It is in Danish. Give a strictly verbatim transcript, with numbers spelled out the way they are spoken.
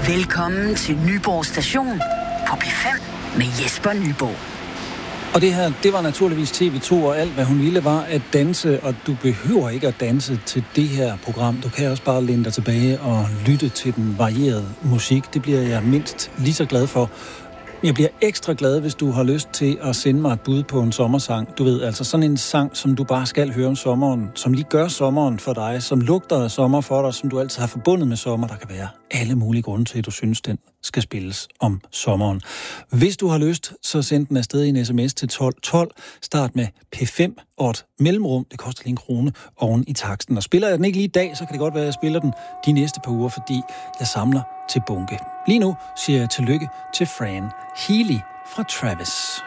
Velkommen til Nyborg Station på P fem med Jesper Nyborg. Og det her, det var naturligvis T V to, og alt hvad hun ville var at danse, og du behøver ikke at danse til det her program. Du kan også bare læne dig tilbage og lytte til den varierede musik. Det bliver jeg mindst lige så glad for. Jeg bliver ekstra glad, hvis du har lyst til at sende mig et bud på en sommersang. Du ved, altså sådan en sang, som du bare skal høre om sommeren, som lige gør sommeren for dig, som lugter af sommer for dig, som du altid har forbundet med sommer. Der kan være alle mulige grunde til, at du synes, den skal spilles om sommeren. Hvis du har lyst, så send den afsted i en sms til tolv tolv. Start med P fem og et mellemrum. Det koster lige en krone oven i taksten. Og spiller jeg den ikke lige i dag, så kan det godt være, at jeg spiller den de næste par uger, fordi jeg samler til bunke. Lige nu siger jeg tillykke til Fran Healy fra Travis.